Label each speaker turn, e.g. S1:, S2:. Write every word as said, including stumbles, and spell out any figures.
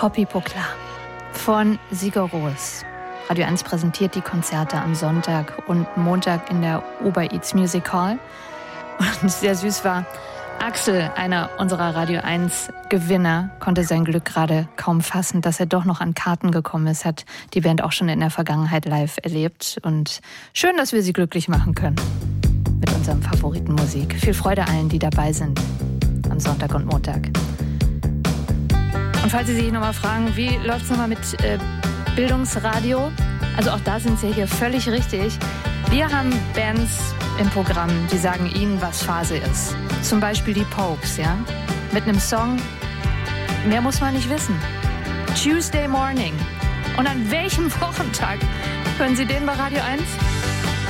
S1: Poppy Pukla von Sigur Rós. Radio eins präsentiert die Konzerte am Sonntag und Montag in der Uber Eats Music Hall. Und sehr süß war, Axel, einer unserer Radio eins Gewinner, konnte sein Glück gerade kaum fassen, dass er doch noch an Karten gekommen ist. Hat die Band auch schon in der Vergangenheit live erlebt. Und schön, dass wir sie glücklich machen können mit unserem Favoritenmusik. Viel Freude allen, die dabei sind am Sonntag und Montag. Und falls Sie sich nochmal fragen, wie läuft es nochmal mit äh, Bildungsradio? Also auch da sind Sie hier völlig richtig. Wir haben Bands im Programm, die sagen Ihnen, was Phase ist. Zum Beispiel die Pokes, ja? Mit einem Song, mehr muss man nicht wissen. Tuesday Morning. Und an welchem Wochentag hören Sie den bei Radio eins?